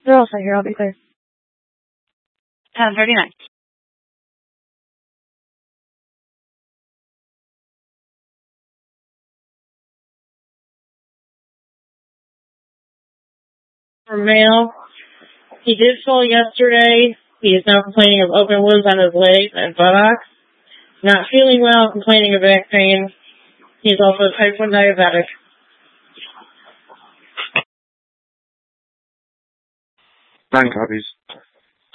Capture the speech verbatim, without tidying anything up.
They're all set here. I'll be clear. ten thirty-nine. For male, he did fall yesterday. He is now complaining of open wounds on his legs and buttocks. Not feeling well, complaining of back pain. He is also type one diabetic. Nine copies.